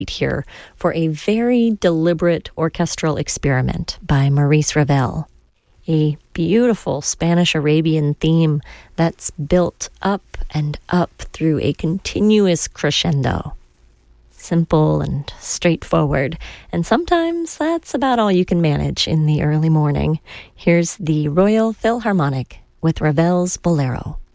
here for a very deliberate orchestral experiment by Maurice Ravel. A beautiful Spanish-Arabian theme that's built up and up through a continuous crescendo. Simple and straightforward, and sometimes that's about all you can manage in the early morning. Here's the Royal Philharmonic with Ravel's Bolero.